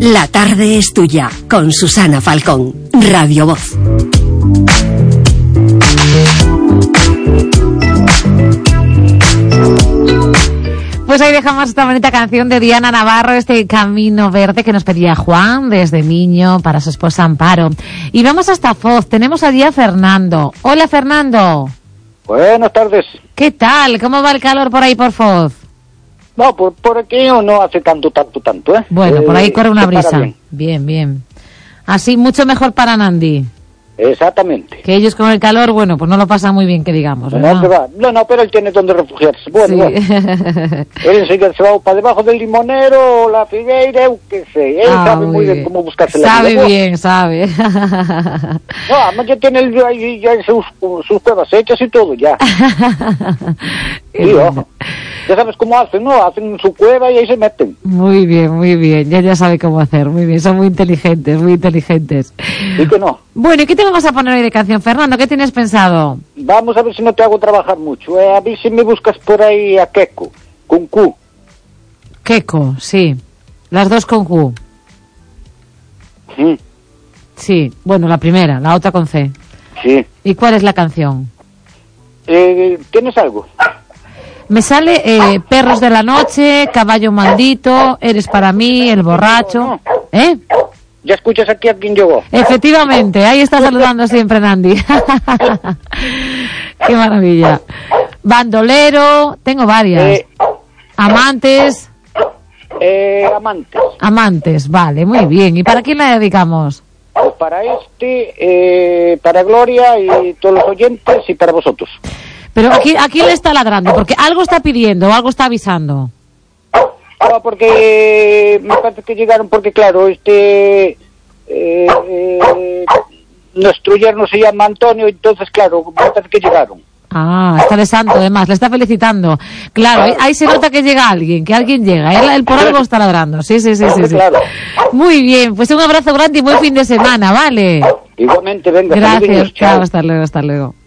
La tarde es tuya, con Susana Falcón, Radio Voz. Pues ahí dejamos esta bonita canción de Diana Navarro, este Camino Verde que nos pedía Juan desde Miño para su esposa Amparo. Y vamos hasta Foz, tenemos allí a Fernando. Hola, Fernando. Buenas tardes. ¿Qué tal? ¿Cómo va el calor por ahí por Foz? No, por aquí no hace tanto, ¿eh? Bueno, por ahí corre una brisa. Bien. Bien. Así mucho mejor para Nandi. Exactamente. Que ellos con el calor, bueno, pues no lo pasan muy bien, que digamos, ¿verdad? No, pero él tiene donde refugiarse. Bueno. Él enseguida se va para debajo del limonero, la figueira, qué sé. Él sabe muy bien cómo buscarse la vida. Sabe bien, sabe. No, además ya tiene ya sus pruebas hechas y todo, ya. Sí, ojo. Ya sabes cómo hacen, ¿no? Hacen su cueva y ahí se meten. Muy bien. Ya sabe cómo hacer. Muy bien, son muy inteligentes. ¿Y que no? Bueno, ¿y qué te vamos a poner hoy de canción, Fernando? ¿Qué tienes pensado? Vamos a ver si no te hago trabajar mucho. A ver si me buscas por ahí a Keko, con Q. Keko, sí. Las dos con Q. Sí, bueno, la primera, la otra con C. Sí. ¿Y cuál es la canción? ¿Tienes algo? Me sale Perros de la Noche, Caballo Maldito, Eres para mí, El Borracho. ¿Eh? ¿Ya escuchas aquí a quién llegó? Efectivamente, ahí está saludando siempre Nandi. Qué maravilla. Bandolero, tengo varias. Amantes. Amantes, vale, muy bien. ¿Y para quién la dedicamos? Pues para para Gloria y todos los oyentes y para vosotros. Pero ¿a quién le está ladrando? Porque algo está pidiendo o algo está avisando. No, porque me parece que llegaron, porque claro, nuestro yerno se llama Antonio, entonces claro, me parece que llegaron. Ah, está de santo además, le está felicitando. Claro, ahí se nota que llega alguien, que alguien llega. Él por algo está ladrando. Sí. Claro. Muy bien, pues un abrazo grande y buen fin de semana, ¿vale? Igualmente, venga. Gracias, chao, hasta luego.